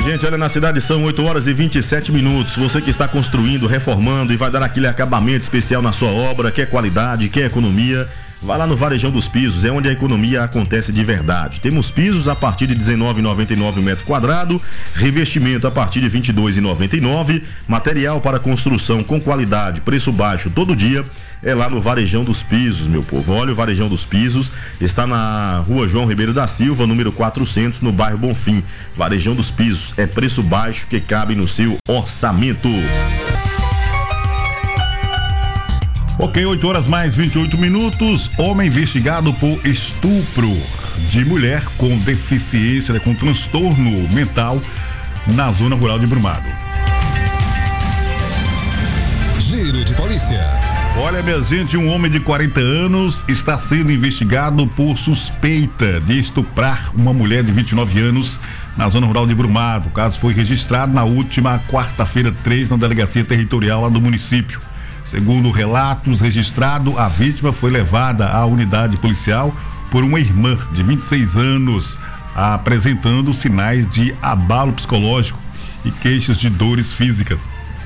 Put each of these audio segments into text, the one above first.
gente, olha, na cidade são 8h27. Você que está construindo, reformando e vai dar aquele acabamento especial na sua obra, quer qualidade, quer economia, vai lá no Varejão dos Pisos, é onde a economia acontece de verdade. Temos pisos a partir de R$19,99 o metro quadrado, revestimento a partir de R$22,99, material para construção com qualidade, preço baixo todo dia, é lá no Varejão dos Pisos, meu povo. Olha, o Varejão dos Pisos está na Rua João Ribeiro da Silva, número 400, no bairro Bonfim. Varejão dos Pisos, é preço baixo que cabe no seu orçamento. Ok, 8h28. Homem investigado por estupro de mulher com deficiência, com transtorno mental na zona rural de Brumado. Giro de polícia. Olha, minha gente, um homem de 40 anos está sendo investigado por suspeita de estuprar uma mulher de 29 anos na zona rural de Brumado. O caso foi registrado na última quarta-feira 3 na delegacia territorial lá do município. Segundo relatos registrados, a vítima foi levada à unidade policial por uma irmã de 26 anos, apresentando sinais de abalo psicológico e queixas de dores físicas.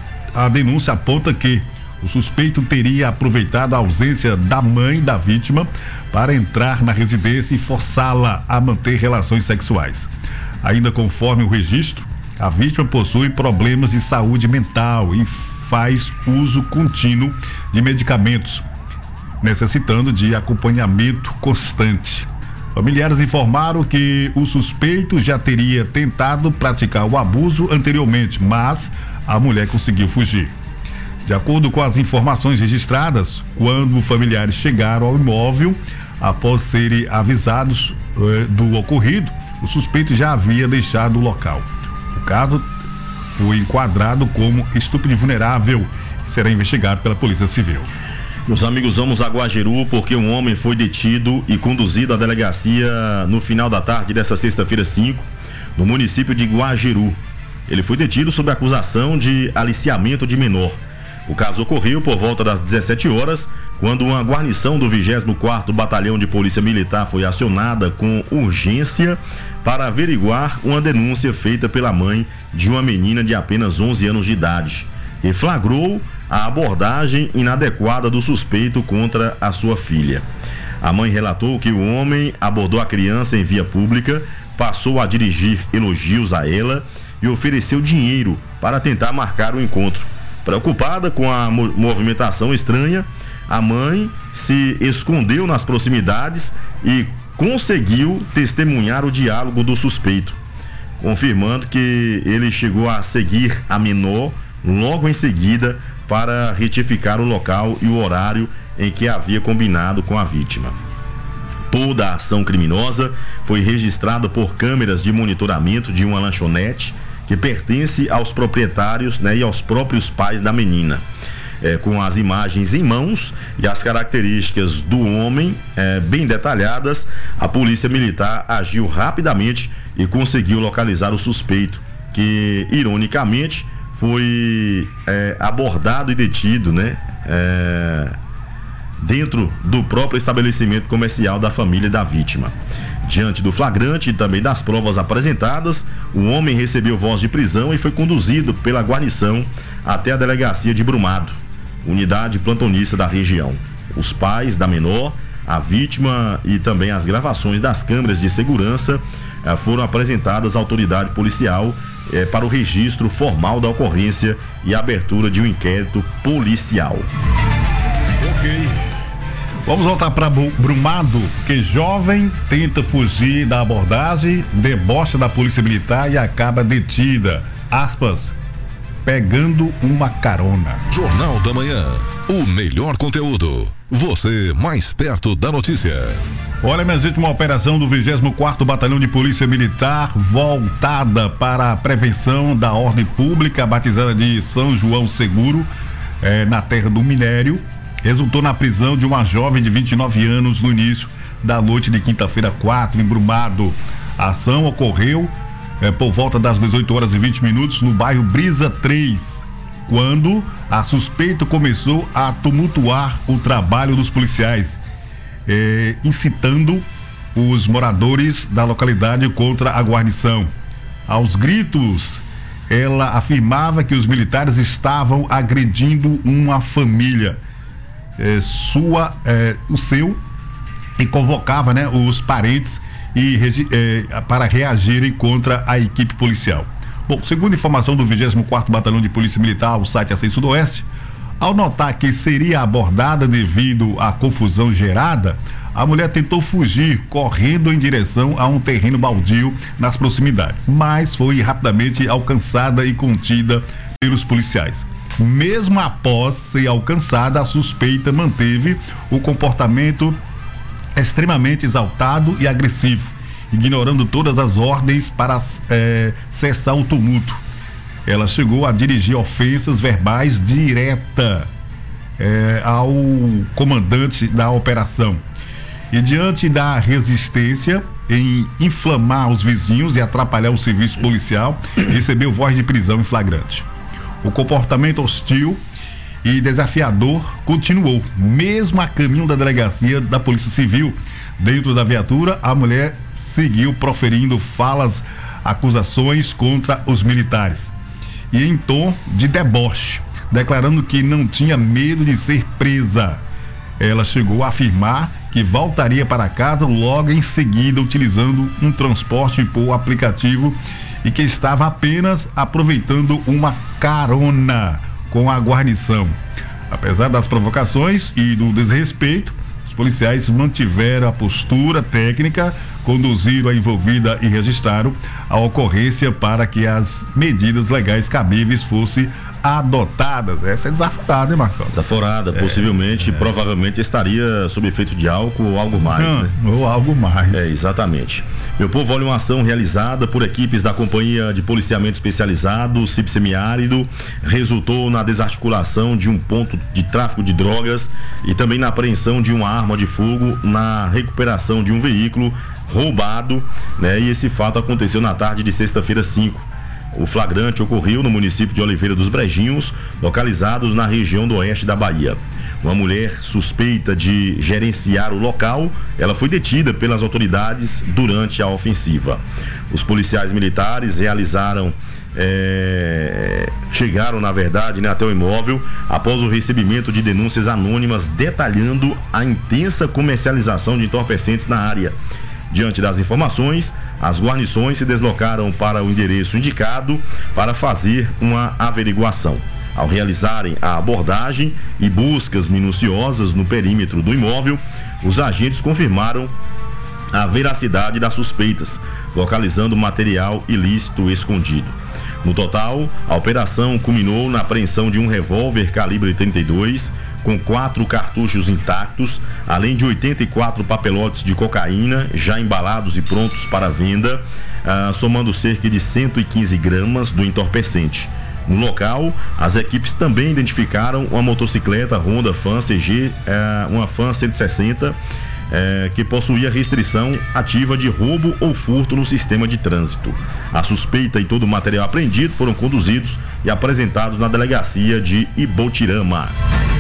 A denúncia aponta que o suspeito teria aproveitado a ausência da mãe da vítima para entrar na residência e forçá-la a manter relações sexuais. Ainda conforme o registro, a vítima possui problemas de saúde mental e faz uso contínuo de medicamentos, necessitando de acompanhamento constante. Familiares informaram que o suspeito já teria tentado praticar o abuso anteriormente, mas a mulher conseguiu fugir. De acordo com as informações registradas, quando familiares chegaram ao imóvel, após serem avisados do ocorrido, o suspeito já havia deixado o local. O caso foi enquadrado como estupro vulnerável e será investigado pela Polícia Civil. Meus amigos, vamos a Guajeru porque um homem foi detido e conduzido à delegacia no final da tarde dessa sexta-feira 5, no município de Guajeru. Ele foi detido sob acusação de aliciamento de menor. O caso ocorreu por volta das 17 horas, quando uma guarnição do 24º Batalhão de Polícia Militar foi acionada com urgência para averiguar uma denúncia feita pela mãe de uma menina de apenas 11 anos de idade, que flagrou a abordagem inadequada do suspeito contra a sua filha. A mãe relatou que o homem abordou a criança em via pública, passou a dirigir elogios a ela e ofereceu dinheiro para tentar marcar o encontro. Preocupada com a movimentação estranha, a mãe se escondeu nas proximidades e conseguiu testemunhar o diálogo do suspeito, confirmando que ele chegou a seguir a menor logo em seguida para retificar o local e o horário em que havia combinado com a vítima. Toda a ação criminosa foi registrada por câmeras de monitoramento de uma lanchonete que pertence aos proprietários, e aos próprios pais da menina. Com as imagens em mãos e as características do homem bem detalhadas, a Polícia Militar agiu rapidamente e conseguiu localizar o suspeito, que ironicamente foi abordado e detido, dentro do próprio estabelecimento comercial da família da vítima. Diante do flagrante e também das provas apresentadas, o homem recebeu voz de prisão e foi conduzido pela guarnição até a delegacia de Brumado, unidade plantonista da região. Os pais da menor, a vítima e também as gravações das câmeras de segurança foram apresentadas à autoridade policial para o registro formal da ocorrência e a abertura de um inquérito policial. Ok. Vamos voltar para Brumado, que jovem tenta fugir da abordagem, debocha da Polícia Militar e acaba detida. Aspas, pegando uma carona. Jornal da Manhã, o melhor conteúdo. Você mais perto da notícia. Olha, minha gente, uma operação do 24º Batalhão de Polícia Militar voltada para a prevenção da ordem pública, batizada de São João Seguro, na terra do minério, resultou na prisão de uma jovem de 29 anos no início da noite de quinta-feira 4, em Brumado. A ação ocorreu por volta das 18h20 no bairro Brisa 3, quando a suspeita começou a tumultuar o trabalho dos policiais, incitando os moradores da localidade contra a guarnição. Aos gritos, ela afirmava que os militares estavam agredindo uma família, e convocava, né, os parentes para reagirem contra a equipe policial. Bom, segundo informação do 24º Batalhão de Polícia Militar, o site AC Sudoeste, ao notar que seria abordada devido à confusão gerada, a mulher tentou fugir, correndo em direção a um terreno baldio nas proximidades, mas foi rapidamente alcançada e contida pelos policiais. Mesmo após ser alcançada, a suspeita manteve o comportamento extremamente exaltado e agressivo, ignorando todas as ordens para cessar o tumulto. Ela chegou a dirigir ofensas verbais direta ao comandante da operação. E diante da resistência em inflamar os vizinhos e atrapalhar o serviço policial, recebeu voz de prisão em flagrante. O comportamento hostil e desafiador continuou, mesmo a caminho da delegacia da Polícia Civil. Dentro da viatura, a mulher seguiu proferindo acusações contra os militares, e em tom de deboche, declarando que não tinha medo de ser presa. Ela chegou a afirmar que voltaria para casa logo em seguida, utilizando um transporte por aplicativo, e que estava apenas aproveitando uma carona com a guarnição. Apesar das provocações e do desrespeito, os policiais mantiveram a postura técnica, conduziram a envolvida e registraram a ocorrência para que as medidas legais cabíveis fossem adotadas. Essa é desaforada, hein, Marcão? Desaforada, possivelmente, provavelmente estaria sob efeito de álcool ou algo mais, né? Ou algo mais. Exatamente. Meu povo, olha, uma ação realizada por equipes da Companhia de Policiamento Especializado, CIP Semiárido, resultou na desarticulação de um ponto de tráfico de drogas e também na apreensão de uma arma de fogo, na recuperação de um veículo roubado, né? E esse fato aconteceu na tarde de sexta-feira 5. O flagrante ocorreu no município de Oliveira dos Brejinhos, localizados na região do oeste da Bahia. Uma mulher suspeita de gerenciar o local, ela foi detida pelas autoridades durante a ofensiva. Os policiais militares chegaram, na verdade, né, até o imóvel após o recebimento de denúncias anônimas detalhando a intensa comercialização de entorpecentes na área. Diante das informações, as guarnições se deslocaram para o endereço indicado para fazer uma averiguação. Ao realizarem a abordagem e buscas minuciosas no perímetro do imóvel, os agentes confirmaram a veracidade das suspeitas, localizando material ilícito escondido. No total, a operação culminou na apreensão de um revólver calibre 32, com 4 cartuchos intactos, além de 84 papelotes de cocaína já embalados e prontos para venda, somando cerca de 115 gramas do entorpecente. No local, as equipes também identificaram uma motocicleta Honda Fan CG, uma Fan 160, que possuía restrição ativa de roubo ou furto no sistema de trânsito. A suspeita e todo o material apreendido foram conduzidos e apresentados na delegacia de Ibotirama.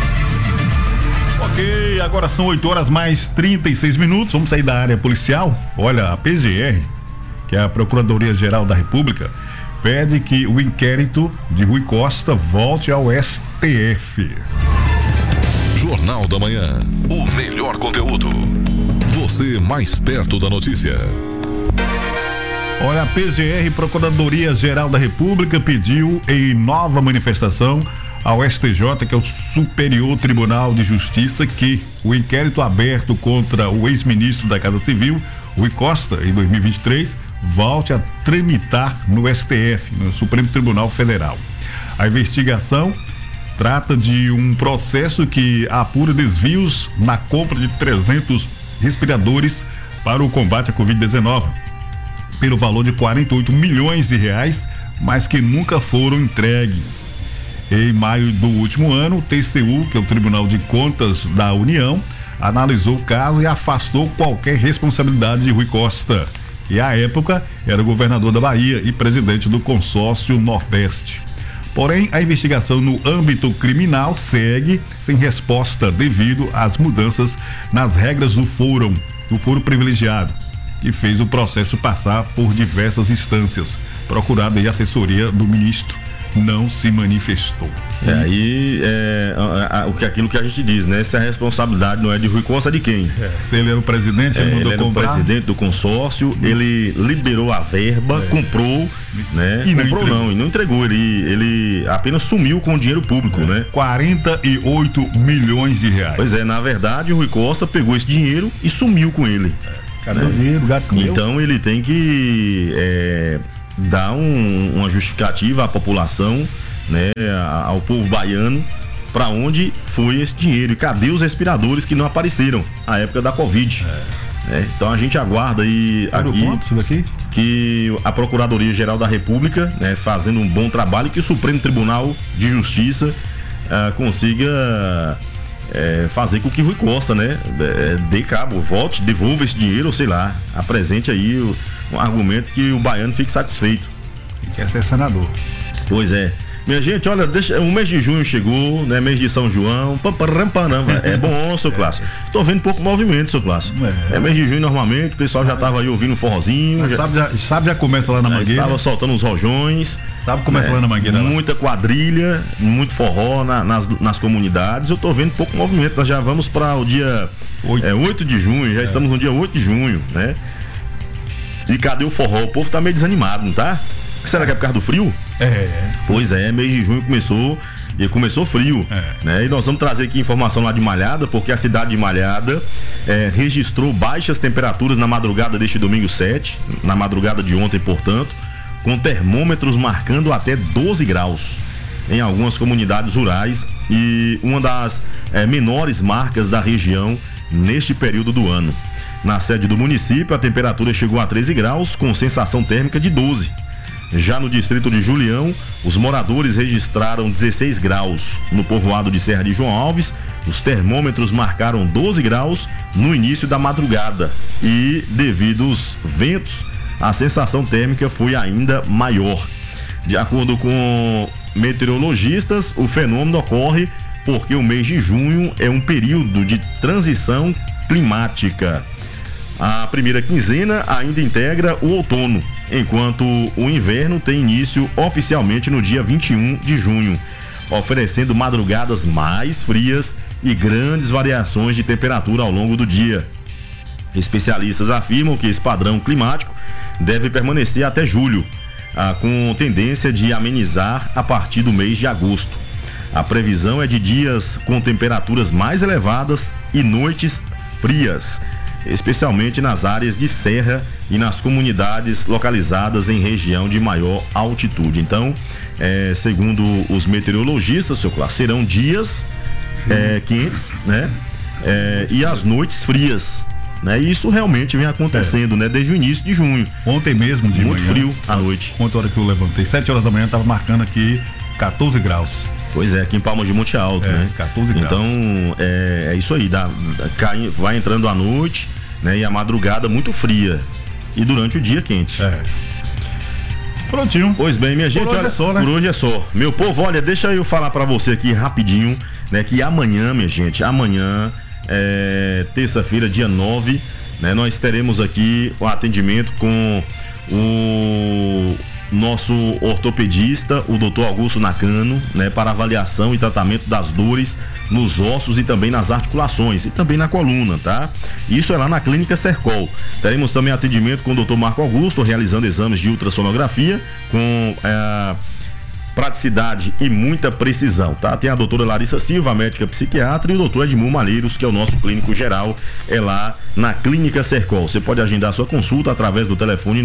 Ok, agora são 8h mais 36 minutos. Vamos sair da área policial. Olha, a PGR, que é a Procuradoria-Geral da República, pede que o inquérito de Rui Costa volte ao STF. Jornal da Manhã, o melhor conteúdo. Você mais perto da notícia. Olha, a PGR, Procuradoria-Geral da República, pediu em nova manifestação ao STJ, que é o Superior Tribunal de Justiça, que o inquérito aberto contra o ex-ministro da Casa Civil, Rui Costa, em 2023, volte a tramitar no STF, no Supremo Tribunal Federal. A investigação trata de um processo que apura desvios na compra de 300 respiradores para o combate à Covid-19, pelo valor de 48 milhões de reais, mas que nunca foram entregues. Em maio do último ano, o TCU, que é o Tribunal de Contas da União, analisou o caso e afastou qualquer responsabilidade de Rui Costa, que à época era governador da Bahia e presidente do Consórcio Nordeste. Porém, a investigação no âmbito criminal segue sem resposta devido às mudanças nas regras do foro privilegiado, que fez o processo passar por diversas instâncias. procurado aí a assessoria do ministro, não se manifestou. Aquilo que a gente diz, né? Se a responsabilidade não é de Rui Costa, é de quem? Ele era o presidente, ele era o presidente do consórcio, ele liberou a verba, comprou, né? E não entregou, ele apenas sumiu com o dinheiro público, né? 48 milhões de reais. Pois é, na verdade, o Rui Costa pegou esse dinheiro e sumiu com ele. Cadê o dinheiro, o gato comeu? Então ele tem que dar uma justificativa à população, né, ao povo baiano, para onde foi esse dinheiro e cadê os respiradores que não apareceram na época da Covid. Então a gente aguarda aí aqui que a Procuradoria-Geral da República, né, fazendo um bom trabalho, que o Supremo Tribunal de Justiça consiga fazer com que Rui Costa, né, dê cabo, devolva esse dinheiro, ou sei lá, apresente aí um argumento que o baiano fique satisfeito. E quer ser senador. Pois é. Minha gente, olha, o mês de junho chegou, né? Mês de São João, é bom, seu Clássico. Tô vendo pouco movimento, seu Clássico. Mês de junho normalmente, o pessoal já tava aí ouvindo um forrozinho. Sabe, já começa lá na Mangueira. Estava soltando os rojões. Sabe, começa lá na Mangueira. Muita quadrilha, muito forró nas comunidades. Eu tô vendo pouco movimento. Nós já vamos para o dia 8 de junho, já estamos no dia 8 de junho, né? E cadê o forró? O povo tá meio desanimado, não tá? Será que é por causa do frio? Pois é, mês de junho começou frio, né? E nós vamos trazer aqui informação lá de Malhada, porque a cidade de Malhada registrou baixas temperaturas na madrugada deste domingo 7, na madrugada de ontem, portanto, com termômetros marcando até 12 graus em algumas comunidades rurais e uma das menores marcas da região neste período do ano. Na sede do município, a temperatura chegou a 13 graus, com sensação térmica de 12. Já no distrito de Julião, os moradores registraram 16 graus. No povoado de Serra de João Alves, os termômetros marcaram 12 graus no início da madrugada. E, devido aos ventos, a sensação térmica foi ainda maior. De acordo com meteorologistas, o fenômeno ocorre porque o mês de junho é um período de transição climática. A primeira quinzena ainda integra o outono, enquanto o inverno tem início oficialmente no dia 21 de junho, oferecendo madrugadas mais frias e grandes variações de temperatura ao longo do dia. Especialistas afirmam que esse padrão climático deve permanecer até julho, com tendência de amenizar a partir do mês de agosto. A previsão é de dias com temperaturas mais elevadas e noites frias, especialmente nas áreas de serra e nas comunidades localizadas em região de maior altitude. Então, segundo os meteorologistas, seu Clássico, serão dias quentes, né? E as noites frias, né? E isso realmente vem acontecendo, né? Desde o início de junho. Ontem mesmo de muito manhã, frio à noite. Ontem, a hora que eu levantei, 7 horas da manhã, tava marcando aqui 14 graus. Pois é, aqui em Palmas de Monte Alto, né? 14 graus. Então, é isso aí, vai entrando a noite, né? E a madrugada muito fria. E durante o dia quente. Prontinho. Pois bem, minha gente, por hoje olha, é só, né? Por hoje é só. Meu povo, olha, deixa eu falar pra você aqui rapidinho, né? Que amanhã, minha gente, terça-feira, dia 9, né? Nós teremos aqui o atendimento com o nosso ortopedista, o Dr. Augusto Nakano, né, para avaliação e tratamento das dores nos ossos e também nas articulações e também na coluna, tá? Isso é lá na Clínica Sercol. Teremos também atendimento com o Dr. Marco Augusto, realizando exames de ultrassonografia com praticidade e muita precisão, tá? Tem a doutora Larissa Silva, a médica psiquiatra, e o doutor Edmur Malheiros, que é o nosso clínico geral, lá na Clínica Sercol. Você pode agendar sua consulta através do telefone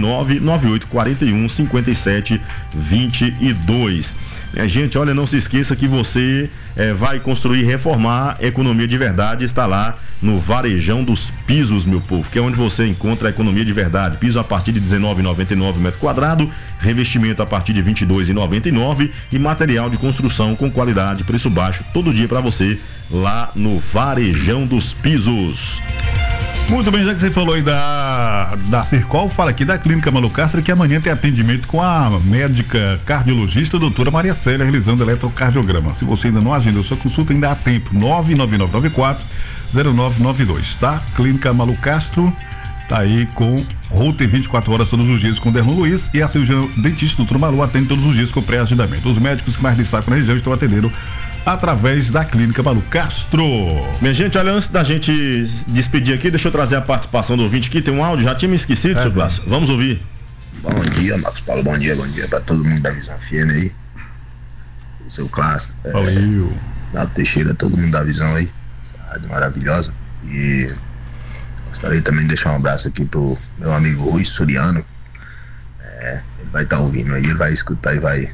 99841-5722. Gente, olha, não se esqueça que você vai construir e reformar. Economia de Verdade está lá no Varejão dos Pisos, meu povo, que é onde você encontra a economia de verdade. Piso a partir de R$19,99 metro quadrado, revestimento a partir de R$22,99 e material de construção com qualidade, preço baixo, todo dia para você lá no Varejão dos Pisos. Muito bem, já que você falou aí da Sercol, fala aqui da Clínica Malucastre, que amanhã tem atendimento com a médica cardiologista, doutora Maria Célia, realizando eletrocardiograma. Se você ainda não agendou sua consulta, ainda há tempo, 99994-0992, tá? Clínica Malucastro Tá aí com Router 24 horas todos os dias com Derlon Luiz, e a cirurgiã dentista Doutor Malu atende todos os dias com pré-agendamento. Os médicos que mais destacam na região estão atendendo através da Clínica Malu Castro. Minha gente, olha, antes da gente despedir aqui, deixa eu trazer a participação do ouvinte aqui. Tem um áudio, já tinha me esquecido, seu Clássico. Vamos ouvir. Bom dia, Marcos Paulo, bom dia pra todo mundo da Visão FM aí. O seu Clássico. Valeu. Nato Teixeira, todo mundo da Visão aí. Essa rádio maravilhosa. E gostaria também de deixar um abraço aqui pro meu amigo Rui Suriano. Ele vai estar ouvindo aí, ele vai escutar e vai.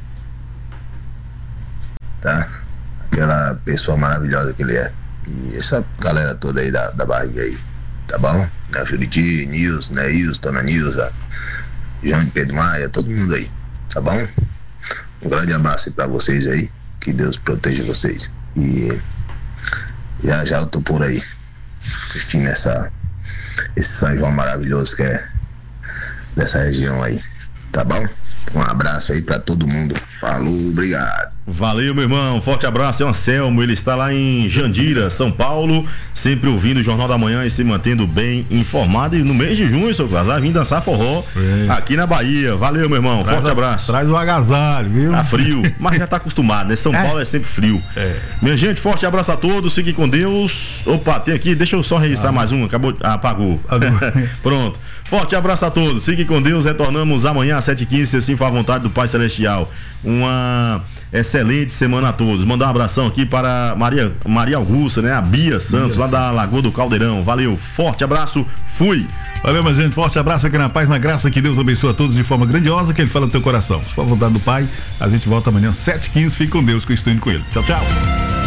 Tá? Aquela pessoa maravilhosa que ele é. E essa galera toda aí da barriga aí, tá bom? Da Juriti, Nils, né? Dona Nilza, João de Pedro Maia, todo mundo aí, tá bom? Um grande abraço aí pra vocês aí, que Deus proteja vocês. E já eu tô por aí, assistindo esse São João maravilhoso que é dessa região aí, tá bom? Um abraço aí pra todo mundo. Falou, obrigado. Valeu, meu irmão, forte abraço, é o Anselmo, ele está lá em Jandira, São Paulo, sempre ouvindo o Jornal da Manhã e se mantendo bem informado. E no mês de junho, seu Clássico, vai vir dançar forró aqui na Bahia. Valeu, meu irmão, forte abraço. Traz o agasalho, viu? Tá frio, mas já tá acostumado, né? São Paulo é sempre frio. Minha gente, forte abraço a todos, fiquem com Deus. Opa, tem aqui, deixa eu só registrar mais um, apagou. Pronto, forte abraço a todos, fiquem com Deus, retornamos amanhã às 7h15, se assim for a vontade do Pai Celestial. Uma excelente semana a todos. Mandar um abração aqui para Maria Augusta, né? A Bia Santos, lá da Lagoa do Caldeirão. Valeu, forte abraço, fui. Valeu, minha gente, forte abraço aqui na paz, na graça, que Deus abençoe a todos de forma grandiosa, que Ele fala no teu coração. Se for a vontade do Pai, a gente volta amanhã às 7h15, fique com Deus, que eu estou indo com Ele. Tchau, tchau.